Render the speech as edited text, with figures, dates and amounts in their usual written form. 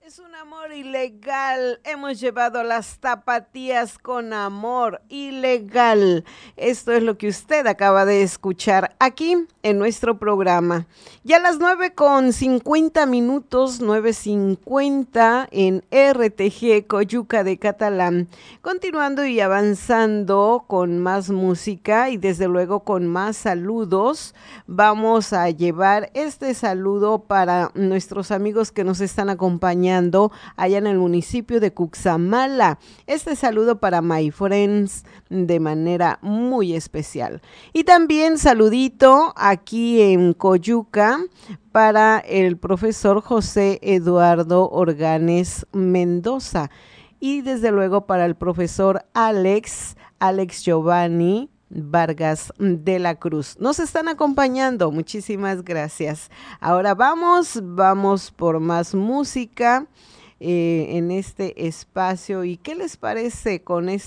Es un amor ilegal. Hemos llevado las tapatías con amor ilegal. Esto es lo que usted acaba de escuchar aquí en nuestro programa. Ya a las 9:50, 9:50 en RTG Coyuca de Catalán. Continuando y avanzando con más música y desde luego con más saludos. Vamos a llevar este saludo para nuestros amigos que nos están acompañando allá en el municipio de Cuxamala. Este saludo para My Friends de manera muy especial. Y también saludito aquí en Coyuca para el profesor José Eduardo Organes Mendoza. Y desde luego para el profesor Alex Giovanni Vargas de la Cruz. Nos están acompañando, muchísimas gracias. Ahora vamos por más música en este espacio. ¿Y qué les parece con